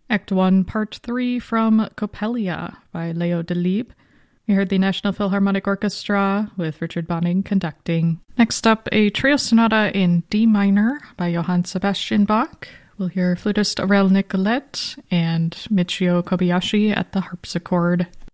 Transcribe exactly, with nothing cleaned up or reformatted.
Act one, Part three from Coppelia by Leo Delibes. We heard the National Philharmonic Orchestra with Richard Bonning conducting. Next up, a trio sonata in D minor by Johann Sebastian Bach. We'll hear flutist Aurel Nicolet and Michio Kobayashi at the harpsichord.